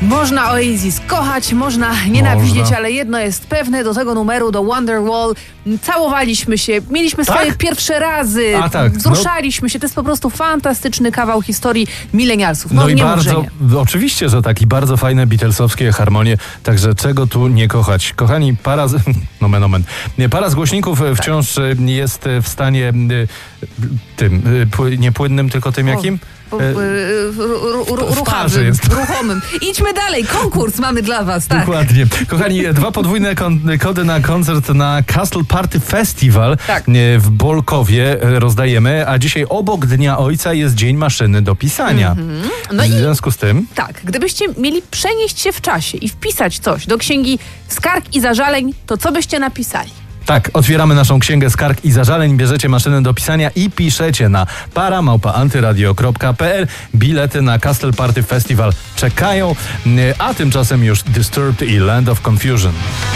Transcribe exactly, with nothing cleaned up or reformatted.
Można Oasis kochać, można nienawidzieć, można. Ale jedno jest pewne, do tego numeru, do Wonderwall całowaliśmy się, mieliśmy swoje tak? pierwsze razy, A, tak. wzruszaliśmy no. się. To jest po prostu fantastyczny kawał historii milenialsów. No, no i nie bardzo, oczywiście, że tak, i bardzo fajne beatlesowskie harmonie, także czego tu nie kochać. Kochani, para, z, nomen, nomen. para z głośników tak. wciąż jest w stanie tym, nie płynnym, tylko tym jakim? Ruchawym, ruchomym. Idźmy dalej, konkurs mamy dla was, tak. Dokładnie. Kochani, dwa podwójne kody na koncert na Castle Party Festival tak. w Bolkowie rozdajemy, a dzisiaj obok Dnia Ojca jest Dzień Maszyny do Pisania. Mm-hmm. No w związku z tym... Tak, gdybyście mieli przenieść się w czasie i wpisać coś do księgi skarg i zażaleń, to co byście napisali? Tak, otwieramy naszą księgę skarg i zażaleń, bierzecie maszynę do pisania i piszecie na para małpa antyradio kropka p l. Bilety na Castle Party Festival czekają, a tymczasem już Disturbed i Land of Confusion.